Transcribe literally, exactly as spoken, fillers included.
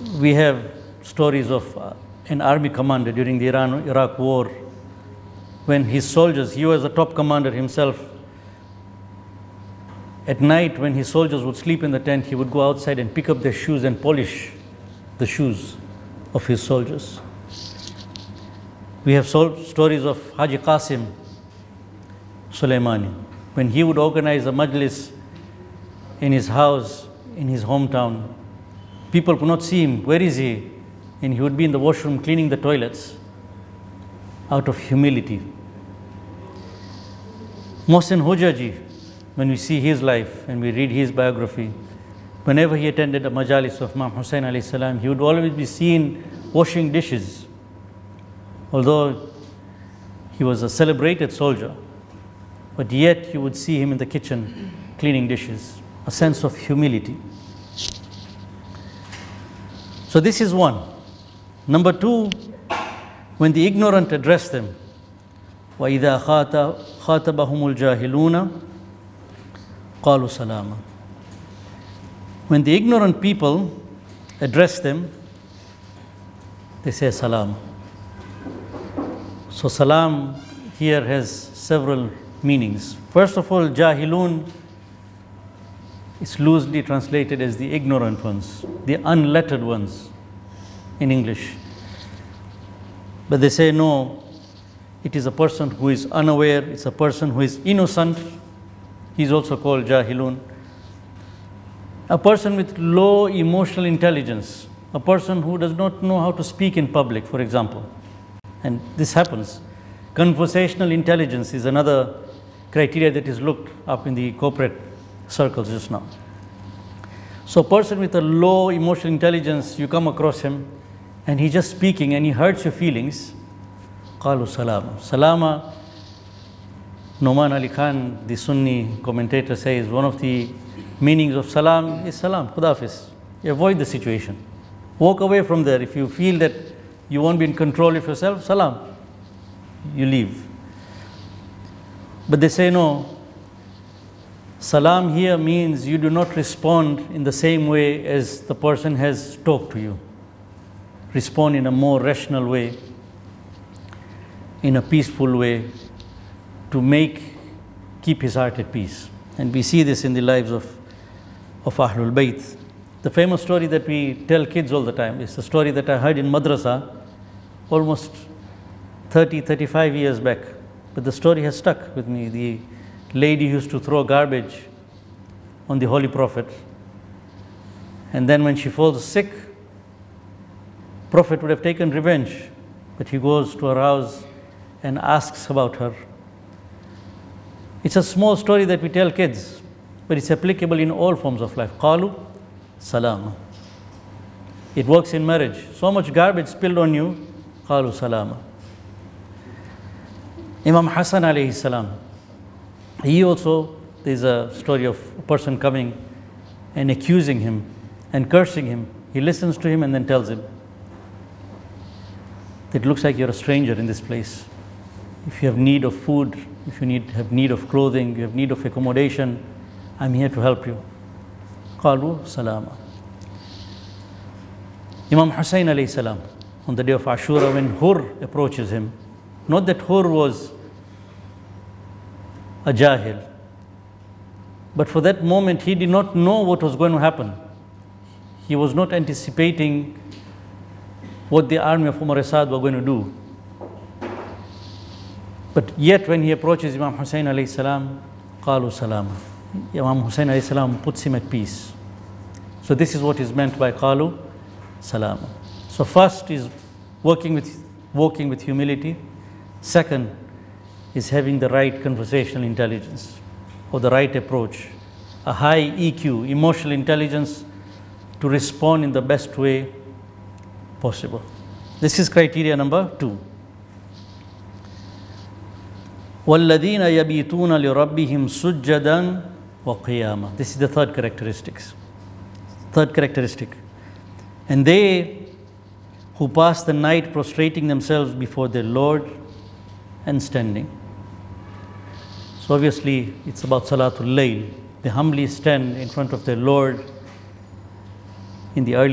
we have stories of uh, an army commander during the Iran-Iraq war, when his soldiers, he was a top commander himself, at night when his soldiers would sleep in the tent, he would go outside and pick up their shoes and polish the shoes of his soldiers. We have stories of Haji Qasim Sulaimani, when he would organize a majlis in his house, in his hometown. People could not see him. Where is he? And he would be in the washroom cleaning the toilets out of humility. Mohsen Hujaji, when we see his life and we read his biography, whenever he attended a majalis of Imam Hussain alayhi salam, he would always be seen washing dishes. Although he was a celebrated soldier, but yet you would see him in the kitchen cleaning dishes, a sense of humility. So this is one. Number two, when the ignorant address them, وَإِذَا خَاطَبَهُمُ الْجَاهِلُونَ قَالُوا سَلَامًا. When the ignorant people address them, they say salam. So salam here has several meanings. First of all, jahilun is loosely translated as the ignorant ones, the unlettered ones in English. But they say no, it is a person who is unaware, it's a person who is innocent. He's also called jahilun. A person with low emotional intelligence, a person who does not know how to speak in public, for example. And this happens. Conversational intelligence is another criteria that is looked up in the corporate circles just now. So a person with a low emotional intelligence, you come across him and he's just speaking and he hurts your feelings. Qalu salama. Salama, Noman Ali Khan, the Sunni commentator, says one of the meanings of salam is salam, Khudafis. You avoid the situation. Walk away from there. If you feel that you won't be in control of yourself, salam. You leave. But they say no. Salam here means you do not respond in the same way as the person has talked to you. Respond in a more rational way, in a peaceful way, to make, keep his heart at peace. And we see this in the lives of, of Ahlul Bayt. The famous story that we tell kids all the time is the story that I heard in madrasa almost thirty, thirty-five years back. But the story has stuck with me. The lady used to throw garbage on the Holy Prophet. And then when she falls sick, Prophet would have taken revenge. But he goes to her house and asks about her. It's a small story that we tell kids, but it's applicable in all forms of life. Qalu salama. It works in marriage. So much garbage spilled on you, qalu salama. Imam Hassan alayhi salam, he also, there's a story of a person coming and accusing him and cursing him. He listens to him and then tells him, it looks like you're a stranger in this place. If you have need of food, if you need, have need of clothing, you have need of accommodation, I'm here to help you. Qalu salama. Imam Hussain alayhi salam, on the day of Ashura, when Hur approaches him, not that Hur was a jahil, but for that moment he did not know what was going to happen. He was not anticipating what the army of Umar Asad were going to do. But yet when he approaches Imam Hussain alayhi salam, qalu salama. Imam Hussain alayhi salam puts him at peace. So this is what is meant by qalu salama. So first is working with, walking with humility. Second is having the right conversational intelligence or the right approach, a high E Q, emotional intelligence, to respond in the best way possible. This is criteria number two. وَالَّذِينَ يَبِيتُونَ لِرَبِّهِمْ سُجَّدًا وَقِيَامًا. This is the third characteristics. Third characteristic. And they who pass the night prostrating themselves before their Lord and standing. So obviously it's about Salatul Layl. They humbly stand in front of their Lord in the early